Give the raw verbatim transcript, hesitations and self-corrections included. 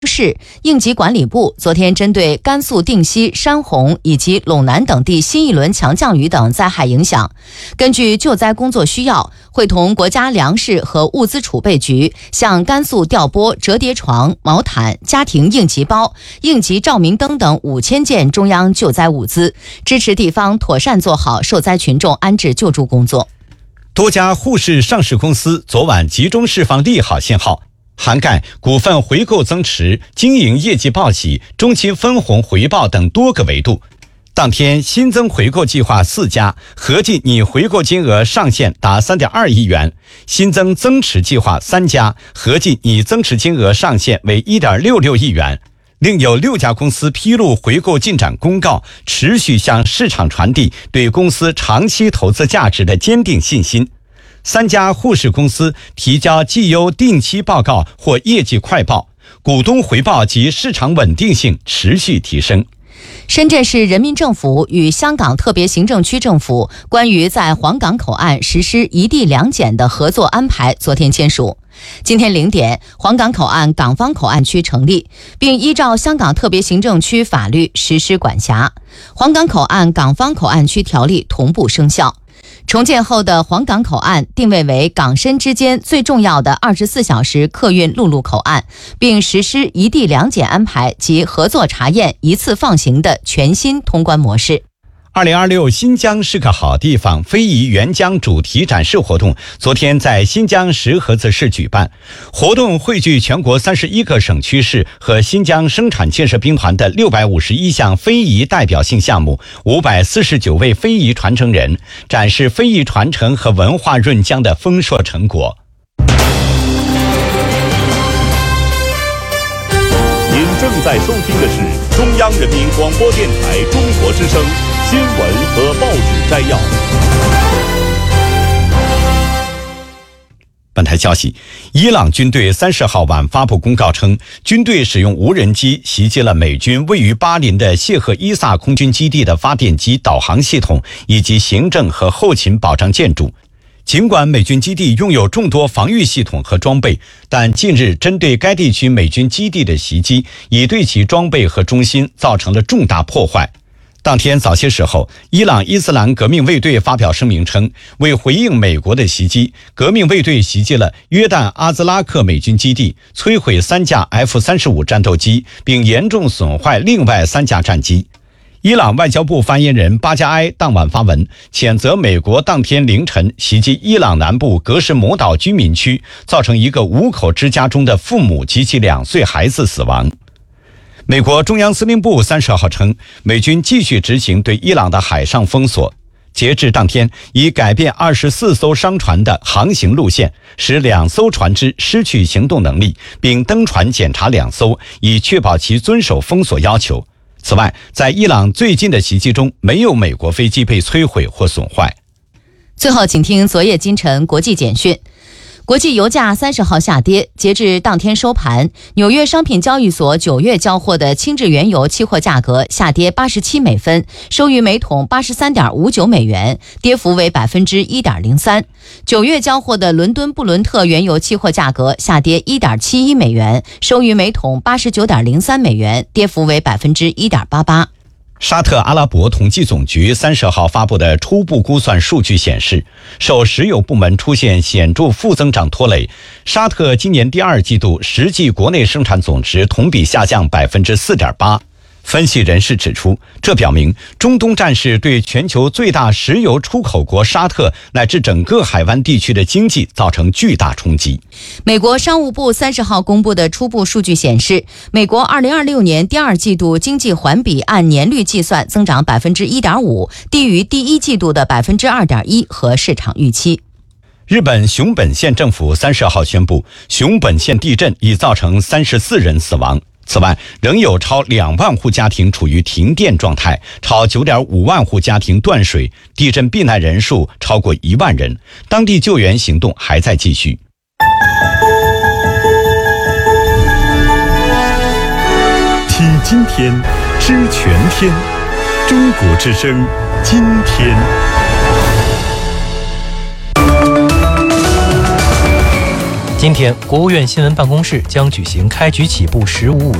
市应急管理部昨天针对甘肃定西、山洪以及陇南等地新一轮强降雨等灾害影响，根据救灾工作需要，会同国家粮食和物资储备局向甘肃调拨折叠床、毛毯、家庭应急包、应急照明灯等五千件中央救灾物资，支持地方妥善做好受灾群众安置救助工作。 多家沪市上市公司昨晚集中释放利好信号，涵盖股份回购增持、经营业绩报喜、中期分红回报等多个维度。当天新增回购计划四家，合计拟回购金额上限达 三点二亿元；新增增持计划三家，合计拟增持金额上限为 一点六六亿元。另有六家公司披露回购进展公告，持续向市场传递对公司长期投资价值的坚定信心。三家沪市公司提交绩优定期报告或业绩快报，股东回报及市场稳定性持续提升。 深圳市人民政府与香港特别行政区政府关于在皇岗口岸实施一地两检的合作安排昨天签署。今天零点，皇岗口岸港方口岸区成立，并依照香港特别行政区法律实施管辖，皇岗口岸港方口岸区条例同步生效。重建后的皇岗口岸定位为港深之间最重要的二十四小时客运陆路口岸，并实施一地两检安排及合作查验一次放行的全新通关模式。 二零二六新疆是个好地方非遗援疆主题展示活动昨天在新疆石河子市举办，活动汇聚全国三十一个省区市和新疆生产建设兵团的六百五十一项非遗代表性项目，五百四十九位非遗传承人，展示非遗传承和文化润疆的丰硕成果。 您正在收听的是中央人民广播电台中国之声新闻和报纸摘要。 本台消息，伊朗军队三十号晚发布公告称，军队使用无人机袭击了美军位于巴林的谢赫伊萨空军基地的发电机导航系统以及行政和后勤保障建筑。尽管美军基地拥有众多防御系统和装备，但近日针对该地区美军基地的袭击已对其装备和中心造成了重大破坏。当天早些时候，伊朗伊斯兰革命卫队发表声明称，为回应美国的袭击，革命卫队袭击了约旦阿兹拉克美军基地，摧毁三架 F 三十五 战斗机，并严重损坏另外三架战机。伊朗外交部发言人巴加埃当晚发文，谴责美国当天凌晨袭击伊朗南部格什摩岛居民区，造成一个五口之家中的父母及其两岁孩子死亡。美国中央司令部三十号称，美军继续执行对伊朗的海上封锁，截至当天已改变二十四艘商船的航行路线，使两艘船只失去行动能力，并登船检查两艘，以确保其遵守封锁要求。此外，在伊朗最近的袭击中，没有美国飞机被摧毁或损坏。 最后，请听昨夜今晨国际简讯。国际油价三十号下跌，截至当天收盘，纽约商品交易所九月交货的轻质原油期货价格下跌八十七美分，收于每桶八十三点五九美元，跌幅为百分之一点零三。九月交货的伦敦布伦特原油期货价格下跌一点七一美元，收于每桶八十九点零三美元，跌幅为百分之一点八八。 沙特阿拉伯统计总局三十号发布的初步估算数据显示，受石油部门出现显著负增长拖累，沙特今年第二季度实际国内生产总值同比下降 百分之四点八。分析人士指出，这表明中东战事对全球最大石油出口国沙特乃至整个海湾地区的经济造成巨大冲击。 美国商务部三十号公布的初步数据显示，美国二零二六年第二季度经济环比按年率计算增长 百分之一点五， 低于第一季度的 百分之二点一 和市场预期。 日本熊本县政府三十号宣布，熊本县地震已造成三十四人死亡。此外，仍有超两万户家庭处于停电状态，超 九点五万户家庭断水，地震避难人数超过一万人，当地救援行动还在继续。 听今天，知全天，中国之声，今天。 今天，国务院新闻办公室将举行开局起步十五